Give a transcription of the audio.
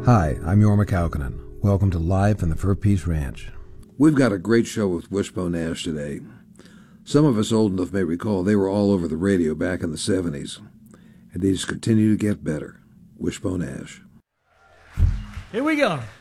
Hi, I'm Jorma Kaukonen. Welcome to Live from the Fur Peace Ranch. We've got a great show with Wishbone Ash today. Some of us old enough may recall they were all over the radio back in the 70s, and they just continue to get better. Wishbone Ash. Here we go.